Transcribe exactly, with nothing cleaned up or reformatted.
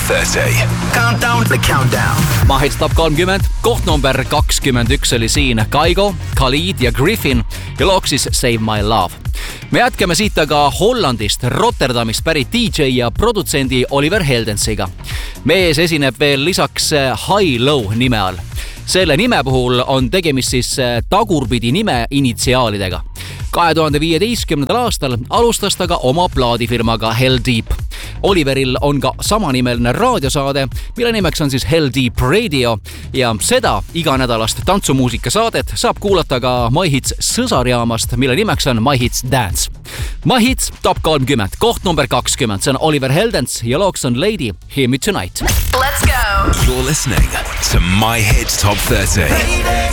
thirty. Countdown, the countdown. My Hits Top kolmkümmend, koht number kakskümmend üks oli siin Kaigo, Khalid ja Griffin ja looksis Save My Love. Me jätkame siit aga Hollandist, Rotterdamist pärit D J ja produtsendi Oliver Heldensiga. Mees esineb veel lisaks High Low nime all. Selle nime puhul on tegemist siis tagurpidi nime initsiaalidega. kahe tuhande viieteistkümnendal aastal alustas ta ka oma plaadifirmaga Hell Deep. Oliveril on ka samanimeline raadiosaade, mille nimeks on siis Hell Deep Radio ja seda iganädalast tantsumuusika saadet saab kuulata ka My Hits sõsarjaamast, mille nimeks on My Hits Dance. My Hits Top kolmkümmend, koht number kakskümmend, see on Oliver Heldens ja looks on Lady, Hear Me Tonight. Let's go! You're listening to My Hits Top thirty. Lady.